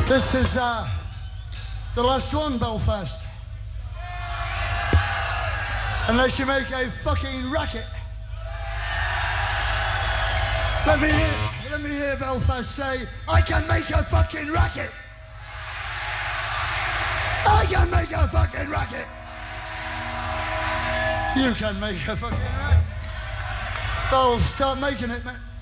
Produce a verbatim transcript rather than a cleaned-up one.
This is uh, the last one, Belfast. Unless you make a fucking racket. Let me hear, let me hear Belfast say, I can make a fucking racket. I can make a fucking racket. You can make a fucking racket. Oh, start making it, man.